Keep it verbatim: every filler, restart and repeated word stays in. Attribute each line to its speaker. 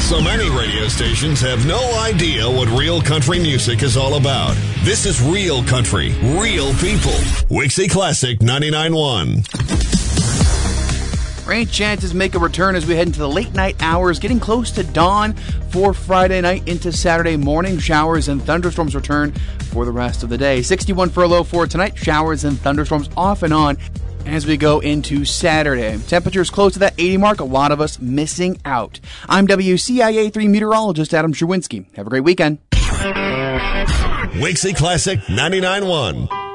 Speaker 1: So many radio stations have no idea what real country music is all about. This is real country, real people. Wixie Classic ninety-nine point one.
Speaker 2: Rain chances make a return as we head into the late night hours, getting close to dawn for Friday night into Saturday morning. Showers and thunderstorms return for the rest of the day. sixty-one for a low for tonight. Showers and thunderstorms off and on as we go into Saturday. Temperatures close to that eighty mark. A lot of us missing out. I'm W C I A three meteorologist Adam Sherwinski. Have a great weekend.
Speaker 1: Wixie Classic ninety-nine point one.